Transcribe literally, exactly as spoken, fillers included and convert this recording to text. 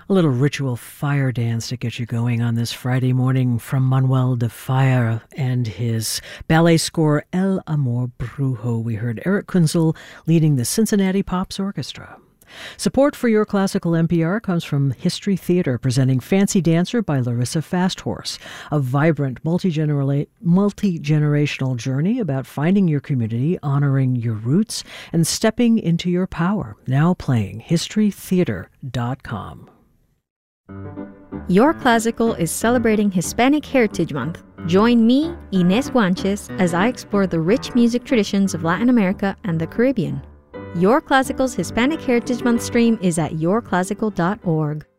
A little ritual fire dance to get you going on this Friday morning from Manuel de Falla and his ballet score El Amor Brujo. We heard Eric Kunzel leading the Cincinnati Pops Orchestra. Support for Your Classical N P R comes from History Theater, presenting Fancy Dancer by Larissa Fasthorse, a vibrant multi-genera- multi-generational journey about finding your community, honoring your roots, and stepping into your power. Now playing history theater dot com. Your Classical is celebrating Hispanic Heritage Month. Join me, Inés Guanches, as I explore the rich music traditions of Latin America and the Caribbean. Your Classical's Hispanic Heritage Month stream is at your classical dot org.